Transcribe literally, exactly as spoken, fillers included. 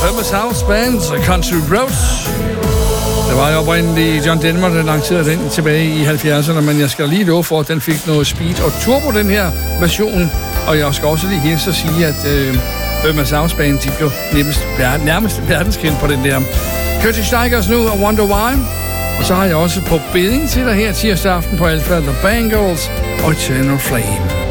Hermes House Band's Country Roads. Det var jo oprindeligt John Denver, der lancerede den tilbage i halvfjerdserne, men jeg skal lige love for, at den fik noget speed og turbo, den her version. Og jeg skal også lige hilse at sige, at øh, Hermes House Band, de blev nærmest, nærmest verdenskendt på den der. Curtis Stigers nu, I Wonder Why. Og så har jeg også på beding til dig her tirsdag aften på Alpha The Bangles og Eternal Flame.